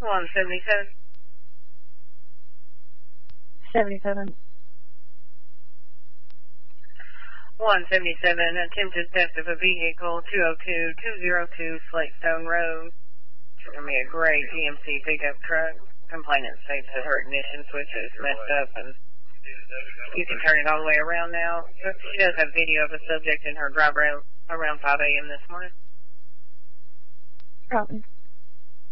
177. 77. 177, attempted theft of a vehicle, 202-202 Slatestone Road. It's going to be a gray GMC pickup truck. Complainant states that her ignition switch is messed up, and you can turn it all the way around now. She does have video of a subject in her driveway around 5 a.m. this morning. Copy.